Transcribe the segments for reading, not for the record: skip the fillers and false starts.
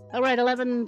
All right,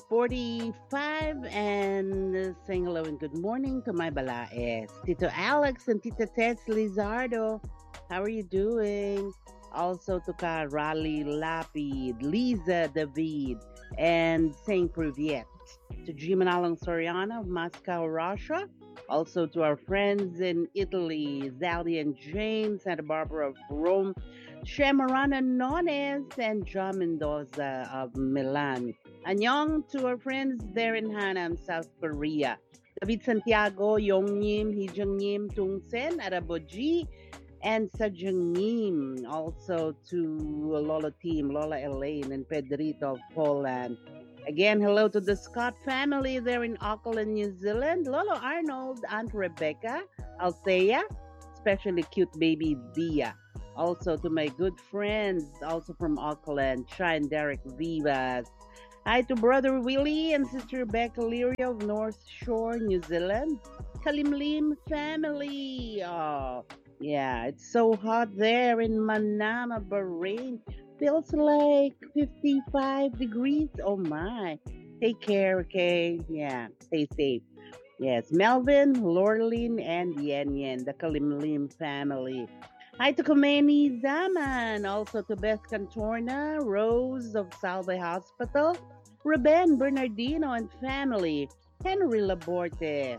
11:45 and saying hello and good morning to my balaes. Tito Alex and Tita Tess Lizardo. How are you doing? Also to Ka Raleigh Lapid, Lisa David, and saying Privyet. To Jim and Alan Soriano of Moscow, Russia. Also to our friends in Italy, Zali and Jane, Santa Barbara of Rome, Shemarana Nones, and John Mendoza of Milan. Annyeong to our friends there in Hanam, South Korea. David Santiago, Yongnim, Hijongnim, Tungsen, Araboji, and Sajongnim. Also to Lola Team, Lola Elaine, and Pedrito of Poland. Again, hello to the Scott family there in Auckland, New Zealand. Lolo Arnold, Aunt Rebecca, Althea, especially cute baby Via. Also to my good friends, also from Auckland, Shine Derek Vivas. Hi to brother Willie and sister Rebecca Leary of North Shore, New Zealand. Kalimlim family. Oh, yeah, it's so hot there in Manama, Bahrain. Feels like 55 degrees. Oh my. Take care, okay? Yeah, stay safe. Yes, Melvin, Lorlin, and Yen Yen, the Kalimlim family. Hi to Komeni Zaman, also to Beth Cantorna, Rose of Salve Hospital, Ruben Bernardino and family, Henry Laborte,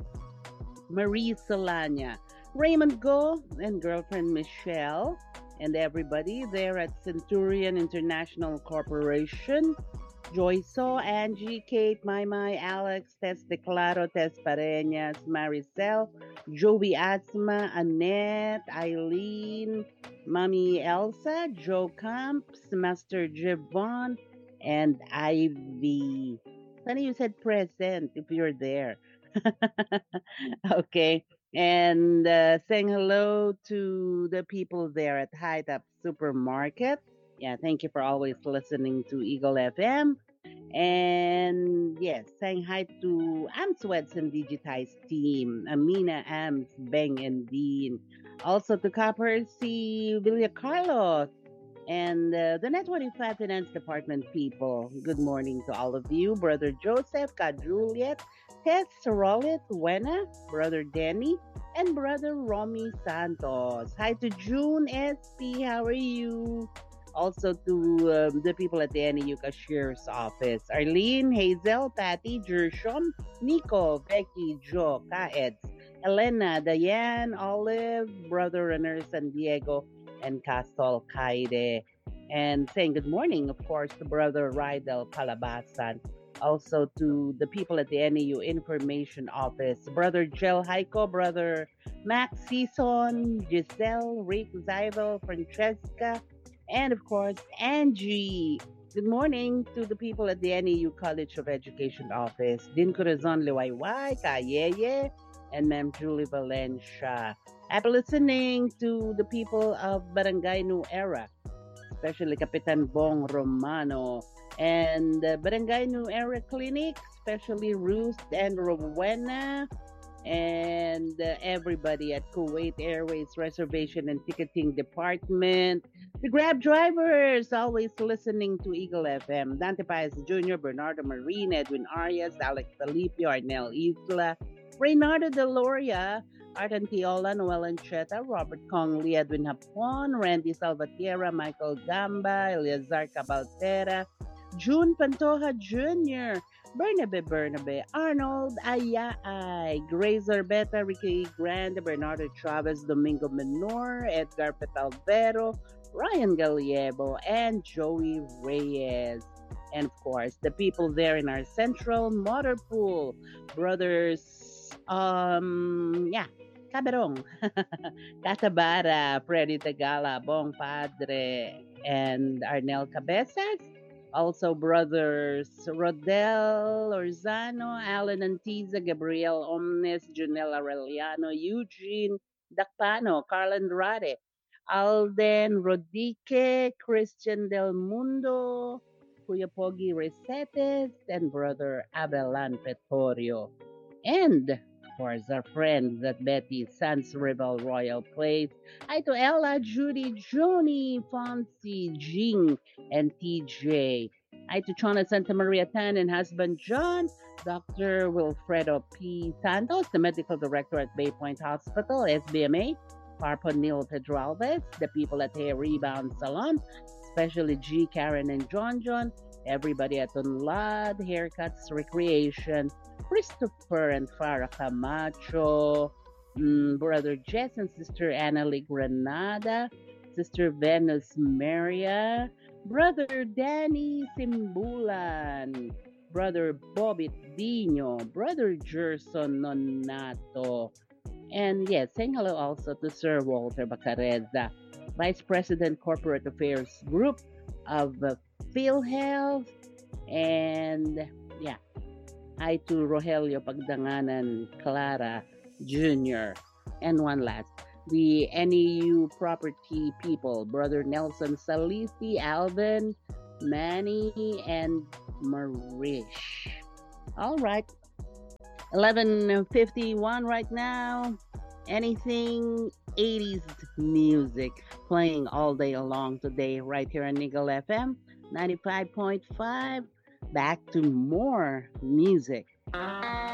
Marie Solana, Raymond Go, and girlfriend Michelle, and everybody there at Centurion International Corporation. Joyso, Angie, Kate, Mai, Alex, Tess Declaro, Tess Pareñas, Maricel, Joey Asma, Annette, Eileen, Mommy Elsa, Joe Camps, Master Javon, and Ivy. Funny you said present if you're there. Okay. And saying hello to the people there at High Top Supermarket. Yeah, thank you for always listening to Eagle FM. And yes, saying hi to Amsweds and Digitize team, Amina, Ams, Beng, and Dean. Also to Copper C. Villa Carlos and the Net 25 Finance Department people. Good morning to all of you. Brother Joseph, Ka Juliet, Tess Rolit, Wena, Brother Danny, and Brother Romy Santos. Hi to June SP. How are you? Also to the people at the NEU Cashier's office. Arlene, Hazel, Patty, Jershom, Nico, Becky, Joe, Kaeds, Elena, Diane, Olive, Brother Renner, San Diego, and Castle Kaide. And saying good morning, of course, to Brother Rydel Calabasan. Also to the people at the NEU Information Office, Brother Gel Heiko, Brother Max Season, Giselle, Rick Zyvel, Francesca, and of course, Angie. Good morning to the people at the NEU College of Education Office, Din Corazon Liwayway, Kayeye, and Ma'am Julie Valencia. Happy listening to the people of Barangay New Era, especially Kapitan Bong Romano and Barangay New Era Clinic, especially Ruth and Rowena and everybody at Kuwait Airways Reservation and Ticketing Department. The Grab drivers always listening to Eagle FM. Dante Paez Jr., Bernardo Marine, Edwin Arias, Alex Talipio, Arnel Isla, Reynardo Deloria, Artan Tiola, Noel Ancheta, Robert Congley, Edwin Hapon, Randy Salvatierra, Michael Gamba, Eleazar Cabaltera, June Pantoja Jr., Bernabe, Arnold Ayay, Grace Orbeta, Ricky Grande, Bernardo Chavez, Domingo Menor, Edgar Petalvero, Ryan Gallego, and Joey Reyes. And of course, the people there in our central motor pool, brothers, yeah, Caberong, Catabara, Freddy Tagala, Bong Padre, and Arnel Cabezas. Also, brothers Rodel Orzano, Alan Antiza, Gabriel Omnes, Junel Aureliano, Eugene Dacpano, Carl Andrade, Alden Rodique, Christian Del Mundo, Kuya Pogi Resetes, and brother Abelan Petorio. And, of course, our friends at Betty Sans Rebel Royal Place. Hi to Ella, Judy, Joni, Fonzie, Jing, and TJ. Hi to Chona Santa Maria Tan and husband John, Dr. Wilfredo P. Santos, the medical director at Bay Point Hospital, SBMA, Parpo Neil Pedralves, the people at Hair Rebound Salon, especially G, Karen, and John, everybody at Unlad, Haircuts Recreation, Christopher and Farah Camacho, Brother Jess and Sister Annalie Granada, Sister Venus Maria, Brother Danny Simbulan, Brother Bobby Dino, Brother Gerson Nonato, and yes, saying hello also to Sir Walter Bacareza, Vice President Corporate Affairs Group of PhilHealth, and yeah, hi to Rogelio Pagdanganan Clara Jr. And one last, the NEU property people, Brother Nelson Salisi, Alvin, Manny, and Marish. All right, 11:51 right now. Anything 80s music playing all day long today right here on Eagle FM 95.5. Back to more music.